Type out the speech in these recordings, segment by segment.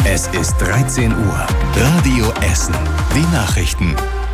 Es ist 13 Uhr. Radio Essen. Die Nachrichten.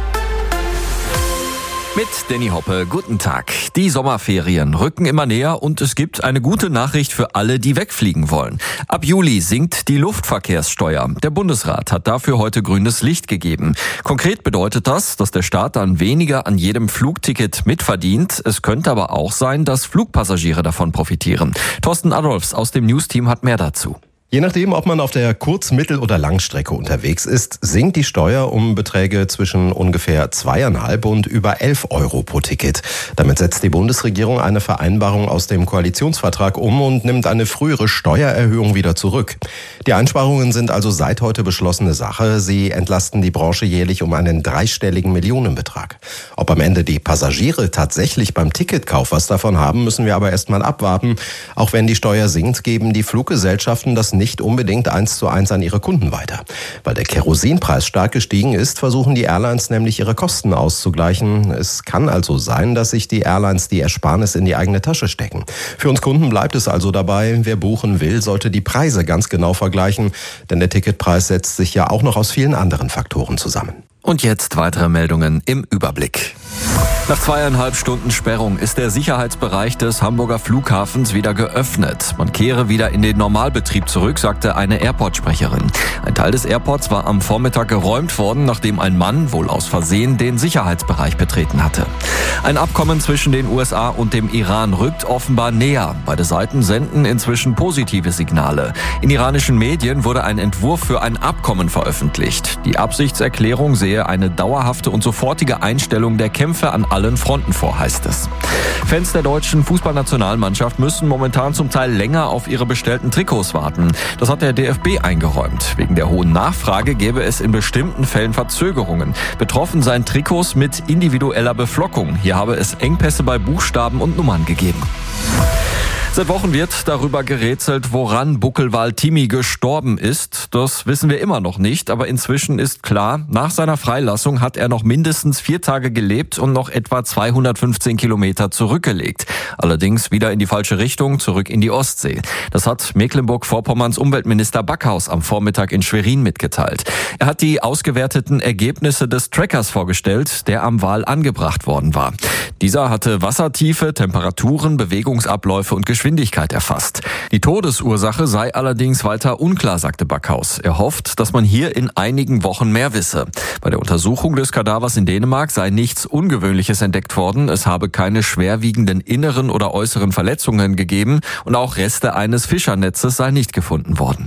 Mit Danny Hoppe, guten Tag. Die Sommerferien rücken immer näher und es gibt eine gute Nachricht für alle, die wegfliegen wollen. Ab Juli sinkt die Luftverkehrssteuer. Der Bundesrat hat dafür heute grünes Licht gegeben. Konkret bedeutet das, dass der Staat dann weniger an jedem Flugticket mitverdient. Es könnte aber auch sein, dass Flugpassagiere davon profitieren. Thorsten Adolfs aus dem Newsteam hat mehr dazu. Je nachdem, ob man auf der Kurz-, Mittel- oder Langstrecke unterwegs ist, sinkt die Steuer um Beträge zwischen ungefähr 2,5 und über 11 Euro pro Ticket. Damit setzt die Bundesregierung eine Vereinbarung aus dem Koalitionsvertrag um und nimmt eine frühere Steuererhöhung wieder zurück. Die Einsparungen sind also seit heute beschlossene Sache. Sie entlasten die Branche jährlich um einen dreistelligen Millionenbetrag. Ob am Ende die Passagiere tatsächlich beim Ticketkauf was davon haben, müssen wir aber erstmal abwarten. Auch wenn die Steuer sinkt, geben die Fluggesellschaften das nicht unbedingt 1:1 an ihre Kunden weiter. Weil der Kerosinpreis stark gestiegen ist, versuchen die Airlines nämlich ihre Kosten auszugleichen. Es kann also sein, dass sich die Airlines die Ersparnis in die eigene Tasche stecken. Für uns Kunden bleibt es also dabei, wer buchen will, sollte die Preise ganz genau vergleichen, denn der Ticketpreis setzt sich ja auch noch aus vielen anderen Faktoren zusammen. Und jetzt weitere Meldungen im Überblick. Nach 2,5 Stunden Sperrung ist der Sicherheitsbereich des Hamburger Flughafens wieder geöffnet. Man kehre wieder in den Normalbetrieb zurück, sagte eine Airport-Sprecherin. Ein Teil des Airports war am Vormittag geräumt worden, nachdem ein Mann, wohl aus Versehen, den Sicherheitsbereich betreten hatte. Ein Abkommen zwischen den USA und dem Iran rückt offenbar näher. Beide Seiten senden inzwischen positive Signale. In iranischen Medien wurde ein Entwurf für ein Abkommen veröffentlicht. Die Absichtserklärung sehe eine dauerhafte und sofortige Einstellung der Kämpfe an allen Fronten vor, heißt es. Fans der deutschen Fußballnationalmannschaft müssen momentan zum Teil länger auf ihre bestellten Trikots warten. Das hat der DFB eingeräumt. Wegen der hohen Nachfrage gäbe es in bestimmten Fällen Verzögerungen. Betroffen seien Trikots mit individueller Beflockung. Hier habe es Engpässe bei Buchstaben und Nummern gegeben. Seit Wochen wird darüber gerätselt, woran Buckelwal Timmy gestorben ist. Das wissen wir immer noch nicht, aber inzwischen ist klar, nach seiner Freilassung hat er noch mindestens 4 Tage gelebt und noch etwa 215 Kilometer zurückgelegt. Allerdings wieder in die falsche Richtung, zurück in die Ostsee. Das hat Mecklenburg-Vorpommerns Umweltminister Backhaus am Vormittag in Schwerin mitgeteilt. Er hat die ausgewerteten Ergebnisse des Trackers vorgestellt, der am Wal angebracht worden war. Dieser hatte Wassertiefe, Temperaturen, Bewegungsabläufe und Geschwindigkeit erfasst. Die Todesursache sei allerdings weiter unklar, sagte Backhaus. Er hofft, dass man hier in einigen Wochen mehr wisse. Bei der Untersuchung des Kadavers in Dänemark sei nichts Ungewöhnliches entdeckt worden. Es habe keine schwerwiegenden inneren oder äußeren Verletzungen gegeben und auch Reste eines Fischernetzes sei nicht gefunden worden.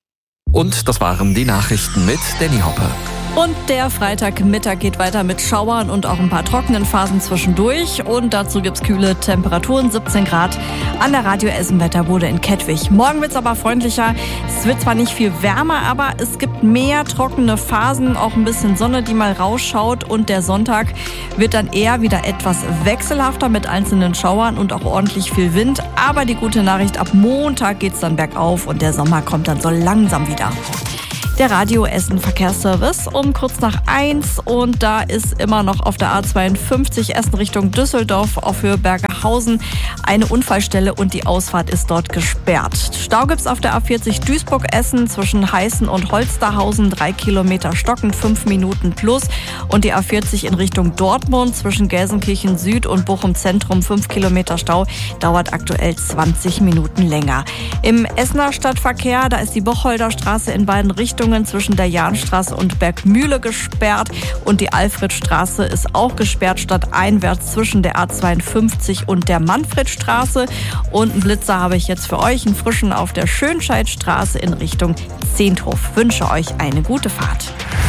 Und das waren die Nachrichten mit Danny Hoppe. Und der Freitagmittag geht weiter mit Schauern und auch ein paar trockenen Phasen zwischendurch. Und dazu gibt's kühle Temperaturen, 17 Grad an der Radio Essen Wetterbude in Kettwig. Morgen wird's aber freundlicher. Es wird zwar nicht viel wärmer, aber es gibt mehr trockene Phasen, auch ein bisschen Sonne, die mal rausschaut. Und der Sonntag wird dann eher wieder etwas wechselhafter mit einzelnen Schauern und auch ordentlich viel Wind. Aber die gute Nachricht, ab Montag geht's dann bergauf und der Sommer kommt dann so langsam wieder. Der Radio Essen Verkehrsservice um kurz nach 1 und da ist immer noch auf der A52 Essen Richtung Düsseldorf auf Höhe Bergerhausen eine Unfallstelle und die Ausfahrt ist dort gesperrt. Stau gibt's auf der A40 Duisburg-Essen zwischen Heißen und Holsterhausen, 3 Kilometer stockend, 5 Minuten plus und die A40 in Richtung Dortmund zwischen Gelsenkirchen Süd und Bochum Zentrum, 5 Kilometer Stau, dauert aktuell 20 Minuten länger. Im Essener Stadtverkehr, da ist die Bocholder Straße in beiden Richtungen zwischen der Jahnstraße und Bergmühle gesperrt und die Alfredstraße ist auch gesperrt, stadteinwärts zwischen der A52 und der Manfredstraße. Und einen Blitzer habe ich jetzt für euch, einen frischen auf der Schönscheidstraße in Richtung Zehnthof. Wünsche euch eine gute Fahrt.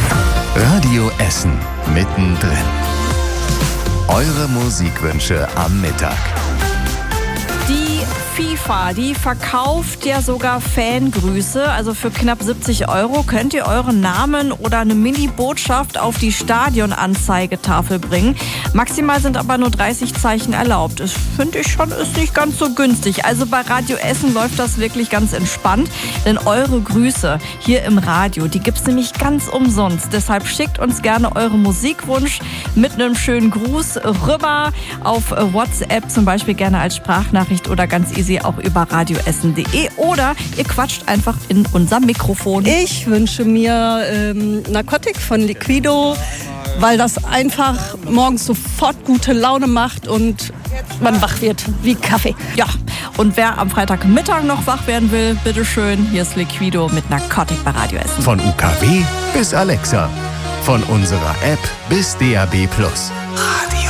Radio Essen mittendrin. Eure Musikwünsche am Mittag. Die FIFA, die verkauft ja sogar Fangrüße. Also für knapp 70 € könnt ihr euren Namen oder eine Mini-Botschaft auf die Stadionanzeigetafel bringen. Maximal sind aber nur 30 Zeichen erlaubt. Das finde ich schon, ist nicht ganz so günstig. Also bei Radio Essen läuft das wirklich ganz entspannt. Denn eure Grüße hier im Radio, die gibt's nämlich ganz umsonst. Deshalb schickt uns gerne euren Musikwunsch mit einem schönen Gruß rüber auf WhatsApp, zum Beispiel gerne als Sprachnachricht oder ganz easy ihr sie auch über radioessen.de oder ihr quatscht einfach in unser Mikrofon. Ich wünsche mir Narcotic von Liquido, weil das einfach morgens sofort gute Laune macht und man wach wird wie Kaffee. Ja, und wer am Freitagmittag noch wach werden will, bitteschön, hier ist Liquido mit Narcotic bei Radio Essen. Von UKW bis Alexa. Von unserer App bis DAB+. Radio